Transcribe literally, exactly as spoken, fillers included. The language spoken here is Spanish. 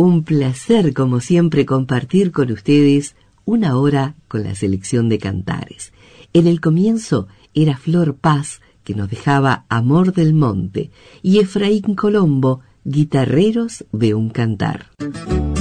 Un placer, como siempre, compartir con ustedes una hora con la selección de cantares. En el comienzo era Flor Paz, que nos dejaba Amor del Monte, y Efraín Colombo, Guitarreros de un Cantar.